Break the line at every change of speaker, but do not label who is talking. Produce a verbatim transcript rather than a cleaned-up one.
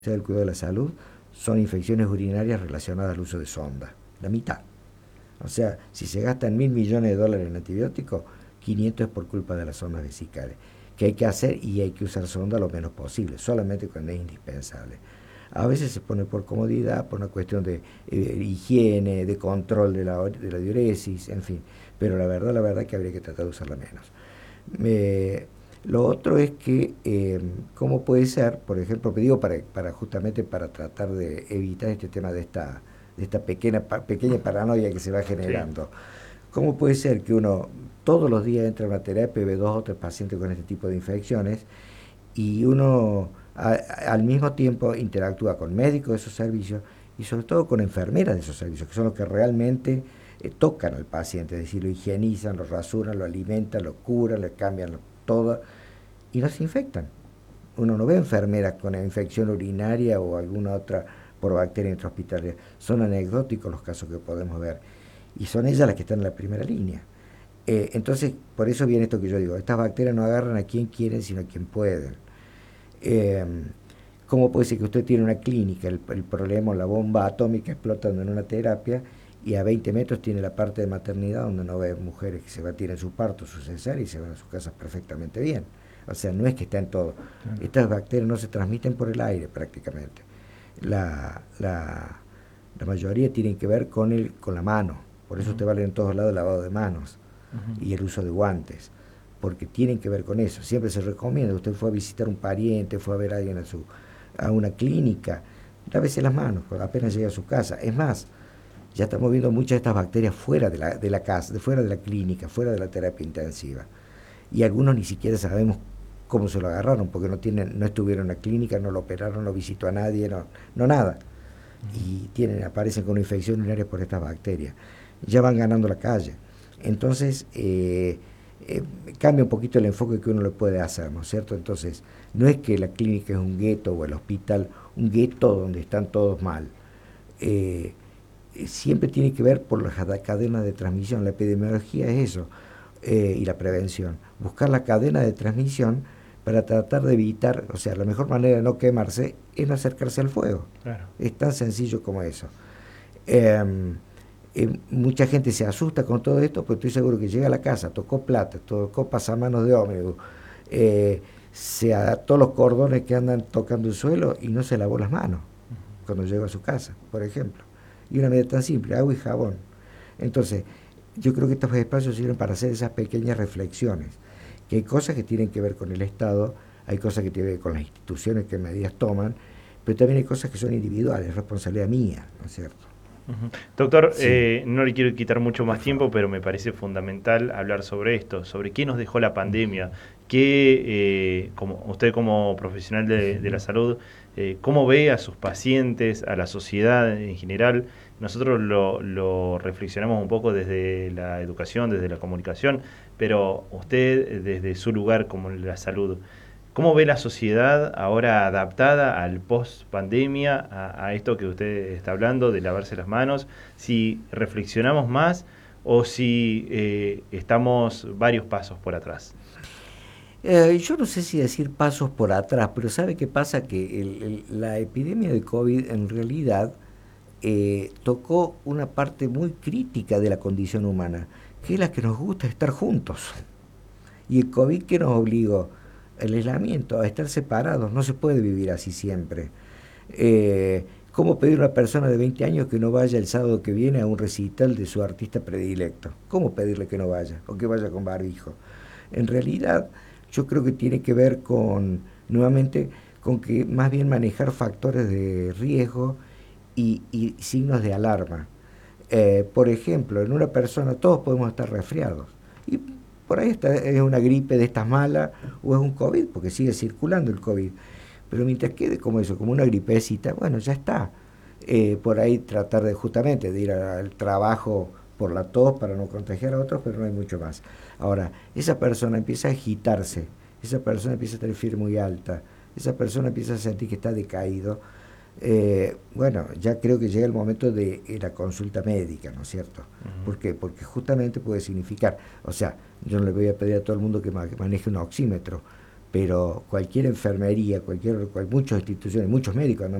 del cuidado de la salud son infecciones urinarias relacionadas al uso de sonda, la mitad. O sea, si se gastan mil millones de dólares en antibióticos, quinientos es por culpa de las sondas vesicales, que hay que hacer y hay que usar sonda lo menos posible, solamente cuando es indispensable. A veces se pone por comodidad, por una cuestión de eh, higiene, de control de la, de la diuresis, en fin, pero la verdad, la verdad es que habría que tratar de usarla menos. Me, lo otro es que, eh, ¿cómo puede ser, por ejemplo, digo para, para justamente para tratar de evitar este tema de esta, de esta pequeña, pequeña paranoia que se va
Sí.
generando? ¿Cómo puede ser que uno todos los días entra a una terapia y ve dos o tres pacientes con este tipo de infecciones y uno a, al mismo tiempo interactúa con médicos de esos servicios y sobre todo con enfermeras de esos servicios, que son los que realmente eh, tocan al paciente, es decir, lo higienizan, lo rasuran, lo alimentan, lo curan, le cambian lo, todo y no se infectan? Uno no ve enfermeras con infección urinaria o alguna otra por bacteria intrahospitalaria. Son anecdóticos los casos que podemos ver. Y son ellas las que están en la primera línea. Eh, entonces, por eso viene esto que yo digo. Estas bacterias no agarran a quien quieren, sino a quien pueden. Eh, ¿Cómo puede ser que usted tiene una clínica, el, el problema, la bomba atómica explotando en una terapia, y a veinte metros tiene la parte de maternidad donde no ve mujeres que se va, tienen su parto, su cesárea y se van a sus casas perfectamente bien? O sea, no es que está en todo.
Claro.
Estas bacterias no se transmiten por el aire prácticamente. La, la, la mayoría tienen que ver con, el, con la mano. Por eso
Ujú,
usted va a leer en todos lados el lavado de manos
ujú.
y el uso de guantes, porque tienen que ver con eso. Siempre se recomienda, usted fue a visitar un pariente, fue a ver a alguien a, su, a una clínica, lávese las manos apenas llega a su casa. Es más, ya estamos viendo muchas de estas bacterias fuera de la, de la casa, de fuera de la clínica, fuera de la terapia intensiva. Y algunos ni siquiera sabemos cómo se lo agarraron, porque no tienen, no estuvieron en la clínica, no lo operaron, no visitó a nadie, no, no nada. Y tienen, aparecen con una infección urinaria por estas bacterias. Ya van ganando la calle. Entonces, eh, eh, cambia un poquito el enfoque que uno le puede hacer, ¿no es cierto? Entonces, no es que la clínica es un gueto o el hospital un gueto donde están todos mal. Eh, Siempre tiene que ver por la cadena de transmisión. La epidemiología es eso, eh, y la prevención. Buscar la cadena de transmisión para tratar de evitar, o sea, la mejor manera de no quemarse es no acercarse al fuego.
Claro.
Es tan sencillo como eso. Eh, eh, Mucha gente se asusta con todo esto, pero estoy seguro que llega a la casa, tocó plata, tocó pasamanos de ómnibus, eh, se adaptó los cordones que andan tocando el suelo y no se lavó las manos cuando llegó a su casa, por ejemplo. Y una medida tan simple, agua y jabón. Entonces, yo creo que estos espacios sirven para hacer esas pequeñas reflexiones, que hay cosas que tienen que ver con el Estado, hay cosas que tienen que ver con las instituciones que medidas toman, pero también hay cosas que son individuales, responsabilidad mía, ¿no es cierto?
Ujú. Doctor,
Sí,
eh, no le quiero quitar mucho
por
más
favor.
tiempo, pero me parece fundamental hablar sobre esto, sobre qué nos dejó la pandemia, qué, eh, como usted como profesional de, de la salud, eh, cómo ve a sus pacientes, a la sociedad en general. Nosotros lo, lo reflexionamos un poco desde la educación, desde la comunicación, pero usted eh, desde su lugar como la salud, ¿cómo ve la sociedad ahora adaptada al post pandemia, a, a esto que usted está hablando de lavarse las manos? Si reflexionamos más o si eh, estamos varios pasos por atrás.
Eh, yo no sé si decir pasos por atrás, pero ¿sabe qué pasa? Que el- el- la epidemia de COVID en realidad eh, tocó una parte muy crítica de la condición humana, que es la que nos gusta estar juntos. Y el COVID que nos obligó, el aislamiento, a estar separados, no se puede vivir así siempre. Eh, ¿Cómo pedir a una persona de veinte años que no vaya el sábado que viene a un recital de su artista predilecto? ¿Cómo pedirle que no vaya o que vaya con barbijo? En realidad, yo creo que tiene que ver con, nuevamente, con que más bien manejar factores de riesgo y, y signos de alarma. Eh, por ejemplo, en una persona todos podemos estar resfriados y por ahí está, es una gripe de estas malas o es un COVID, porque sigue circulando el COVID. Pero mientras quede como eso, como una gripecita, bueno, ya está. Eh, por ahí tratar de justamente de ir al trabajo por la tos para no contagiar a otros, pero no hay mucho más. Ahora, esa persona empieza a agitarse, esa persona empieza a tener fiebre muy alta, esa persona empieza a sentir que está decaído. Eh, bueno, ya creo que llega el momento de eh, la consulta médica, ¿no es cierto?
Ujú.
¿Por qué? Porque justamente puede significar, o sea, yo no le voy a pedir a todo el mundo que, ma- que maneje un oxímetro, pero cualquier enfermería, cualquier, cual- muchas instituciones, muchos médicos